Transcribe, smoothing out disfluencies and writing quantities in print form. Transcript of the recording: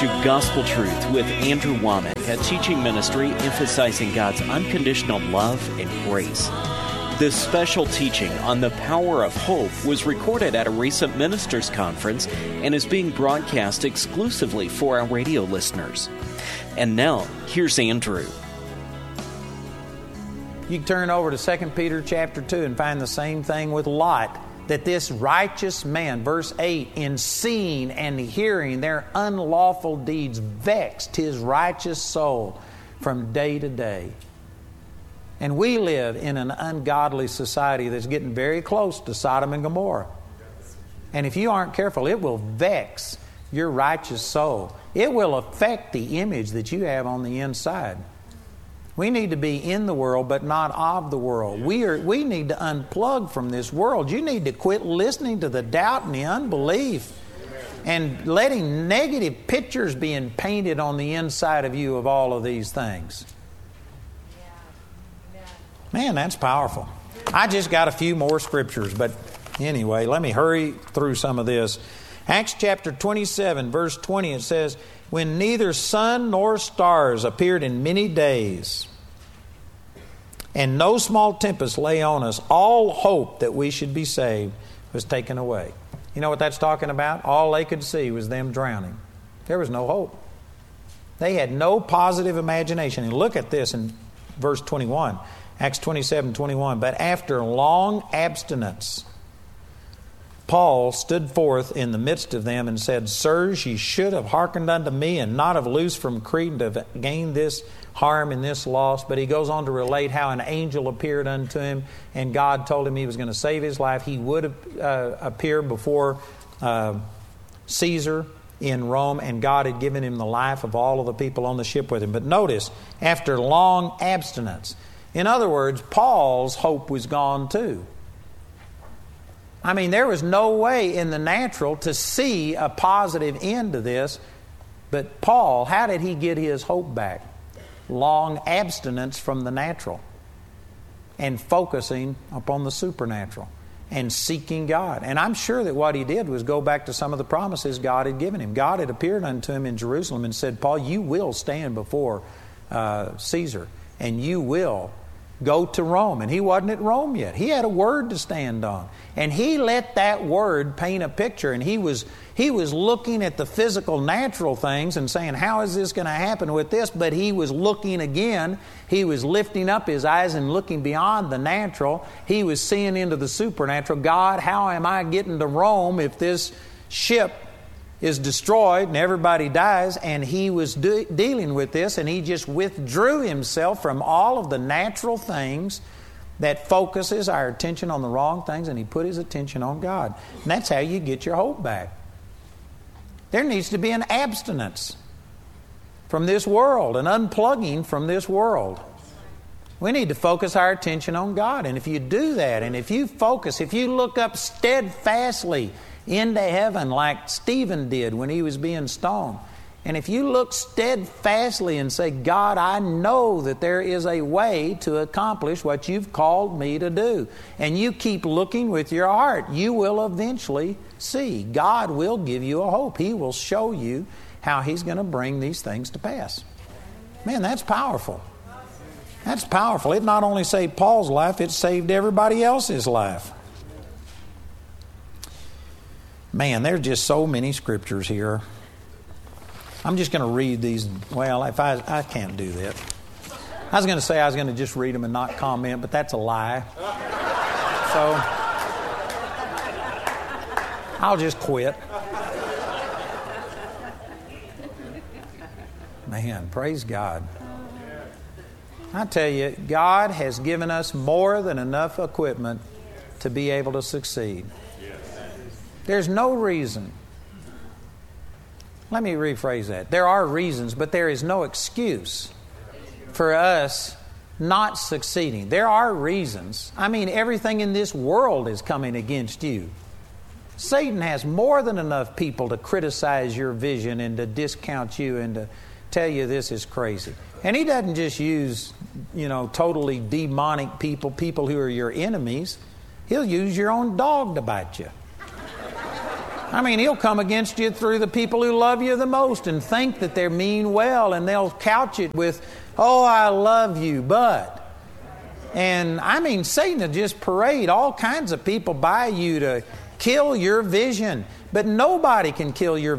To Gospel Truth with Andrew Womack, a teaching ministry emphasizing God's unconditional love and grace. This special teaching on the power of hope was recorded at a recent ministers' conference and is being broadcast exclusively for our radio listeners. And now, here's Andrew. You can turn over to 2 Peter chapter 2 and find the same thing with Lot. That this righteous man, verse 8, in seeing and hearing their unlawful deeds vexed his righteous soul from day to day. And we live in an ungodly society that's getting very close to Sodom and Gomorrah. And if you aren't careful, it will vex your righteous soul. It will affect the image that you have on the inside. We need to be in the world, but not of the world. We need to unplug from this world. You need to quit listening to the doubt and the unbelief and letting negative pictures being painted on the inside of you of all of these things. Man, that's powerful. I just got a few more scriptures, but anyway, let me hurry through some of this. Acts chapter 27, verse 20, it says, when neither sun nor stars appeared in many days, and no small tempest lay on us, all hope that we should be saved was taken away. You know what that's talking about? All they could see was them drowning. There was no hope. They had no positive imagination. And look at this in verse 21, Acts 27:21. But after long abstinence, Paul stood forth in the midst of them and said, Sirs, ye should have hearkened unto me and not have loosed from Crete to have gained this harm and this loss. But he goes on to relate how an angel appeared unto him and God told him he was going to save his life. He would appear before Caesar in Rome, and God had given him the life of all of the people on the ship with him. But notice, after long abstinence. In other words, Paul's hope was gone too. I mean, there was no way in the natural to see a positive end to this. But Paul, how did he get his hope back? Long abstinence from the natural and focusing upon the supernatural and seeking God. And I'm sure that what he did was go back to some of the promises God had given him. God had appeared unto him in Jerusalem and said, Paul, you will stand before Caesar and you will go to Rome. And he wasn't at Rome yet. He had a word to stand on. And he let that word paint a picture. And he was looking at the physical, natural things and saying, how is this going to happen with this? But he was looking again. He was lifting up his eyes and looking beyond the natural. He was seeing into the supernatural. God, how am I getting to Rome if this ship is destroyed and everybody dies? And he was dealing with this, and he just withdrew himself from all of the natural things that focuses our attention on the wrong things, and he put his attention on God. And that's how you get your hope back. There needs to be an abstinence from this world, an unplugging from this world. We need to focus our attention on God. And if you do that, and if you focus, if you look up steadfastly into heaven like Stephen did when he was being stoned, and if you look steadfastly and say, God, I know that there is a way to accomplish what you've called me to do, and you keep looking with your heart, you will eventually see. God will give you a hope. He will show you how He's going to bring these things to pass. Man, that's powerful. That's powerful. It not only saved Paul's life, it saved everybody else's life. Man, there's just so many scriptures here. I'm just going to read these. Well, if I can't do that. I was going to say I was going to just read them and not comment, but that's a lie. So I'll just quit. Man, praise God. I tell you, God has given us more than enough equipment to be able to succeed. There's no reason. Let me rephrase that. There are reasons, but there is no excuse for us not succeeding. There are reasons. I mean, everything in this world is coming against you. Satan has more than enough people to criticize your vision and to discount you and to tell you this is crazy. And he doesn't just use, totally demonic people who are your enemies. He'll use your own dog to bite you. I mean, he'll come against you through the people who love you the most and think that they're mean well, and they'll couch it with, oh, I love you, but. And I mean, Satan will just parade all kinds of people by you to kill your vision. But nobody can kill your